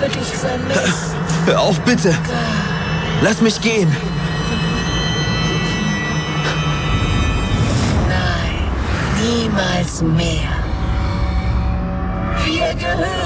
habe dich vermisst. Hör auf, bitte. Lass mich gehen. Nein, niemals mehr. Wir gehören